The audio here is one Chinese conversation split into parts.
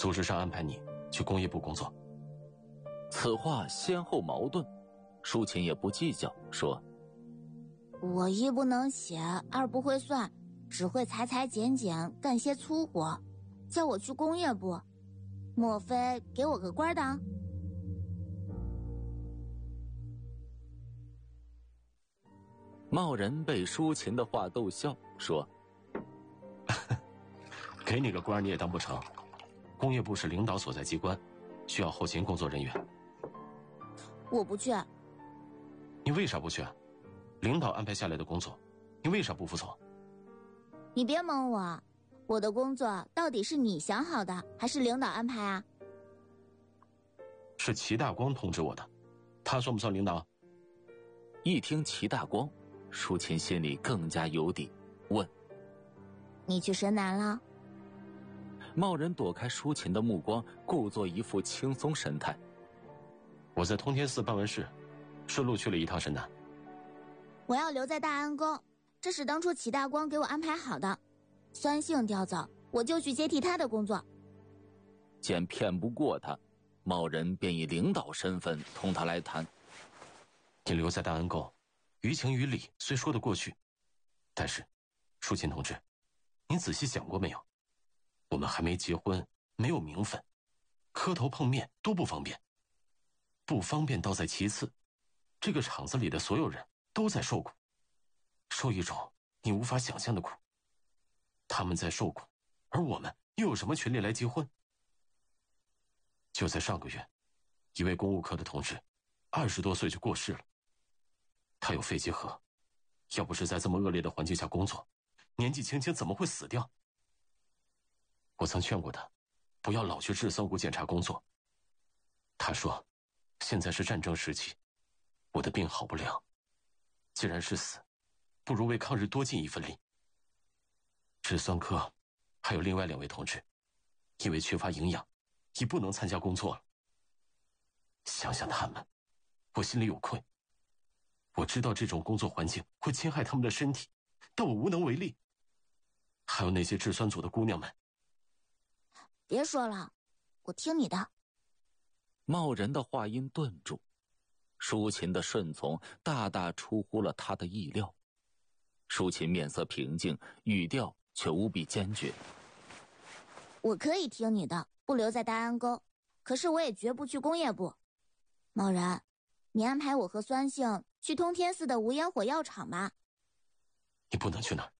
组织上安排你去工业部工作。 此话先后矛盾，舒琴也不计较，说： 我一不能写，二不会算，只会裁剪，干些粗活，叫我去工业部，莫非给我个官当？ 贸然被舒琴的话逗笑，说： 给你个官你也当不成，工业部是领导所在机关，需要后勤工作人员。 我不去。 你为啥不去？领导安排下来的工作，你为啥不服从？ 你别蒙我，我的工作到底是你想好的，还是领导安排啊？ 是齐大光通知我的，他算不算领导？ 一听齐大光，舒琴心里更加有底，问： 你去神南了？ 贸然躲开舒琴的目光，故作一副轻松神态。 我在通天寺办完事，顺路去了一趟神南。 我要留在大安宫，这是当初齐大光给我安排好的。酸性调走，我就去接替他的工作。 见骗不过他，贸然便以领导身份同他来谈。 你留在大安宫，于情于理虽说得过去，但是舒琴同志，您仔细想过没有？我们还没结婚，没有名分，磕头碰面都不方便。不方便倒在其次，这个厂子里的所有人都在受苦，受一种你无法想象的苦。他们在受苦，而我们又有什么权利来结婚？就在上个月，一位公务科的同志20多岁就过世了。他有肺结核，要不是在这么恶劣的环境下工作，年纪轻轻怎么会死掉？我曾劝过他不要老去治酸谷检查工作，他说现在是战争时期，我的病好不了，既然是死，不如为抗日多尽一份力。治酸科还有另外2位同志，因为缺乏营养，已不能参加工作了。想想他们，我心里有愧。我知道这种工作环境会侵害他们的身体，但我无能为力。还有那些治酸组的姑娘们。 别说了，我听你的。 贸然的话音顿住，舒琴的顺从大大出乎了他的意料。舒琴面色平静，语调却无比坚决。 我可以听你的，不留在大安沟，可是我也绝不去工业部。贸然，你安排我和酸性去通天寺的无烟火药厂吧。 你不能去那儿。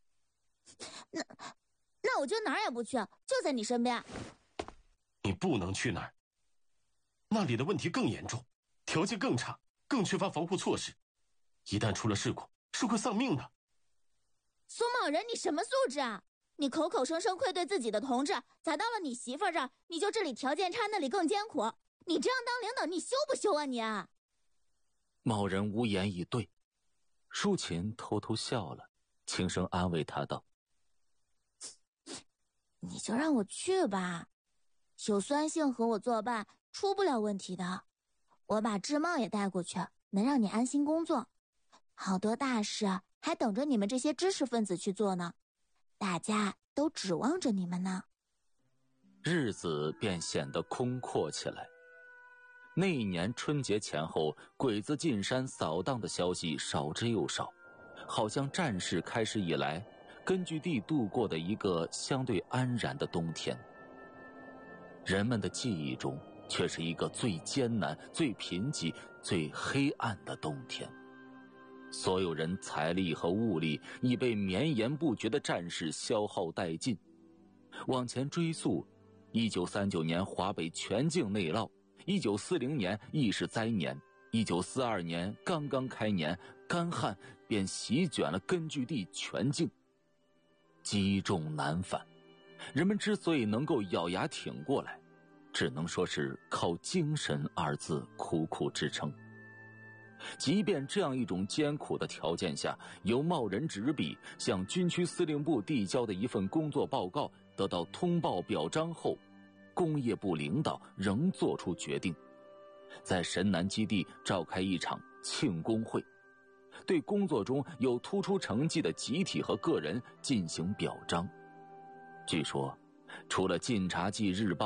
那我就哪儿也不去，就在你身边。 你不能去那儿，那里的问题更严重，条件更差，更缺乏防护措施，一旦出了事故是会丧命的。 苏某人，你什么素质啊？你口口声声愧对自己的同志，咋到了你媳妇儿这儿，你就这里条件差，那里更艰苦？你这样当领导，你羞不羞啊你啊？ 贸然无言以对，舒琴偷偷笑了，轻声安慰他道： 你就让我去吧，有酸性和我作伴，出不了问题的。我把志茂也带过去，能让你安心工作。好多大事还等着你们这些知识分子去做呢，大家都指望着你们呢。 日子便显得空阔起来。那一年春节前后，鬼子进山扫荡的消息少之又少，好像战事开始以来，根据地度过的一个相对安然的冬天。人们的记忆中，却是一个最艰难、最贫瘠、最黑暗的冬天。所有人财力和物力已被绵延不绝的战事消耗殆尽。往前追溯，1939年华北全境内涝，1940年亦是灾年，1942年刚刚开年，干旱便席卷了根据地全境，积重难返。人们之所以能够咬牙挺过来，只能说是靠精神2字苦苦支撑。即便这样一种艰苦的条件下，由贸然执笔向军区司令部递交的一份工作报告得到通报表彰后，工业部领导仍做出决定，在神南基地召开一场庆功会，对工作中有突出成绩的集体和个人进行表彰。据说，除了晋察冀日报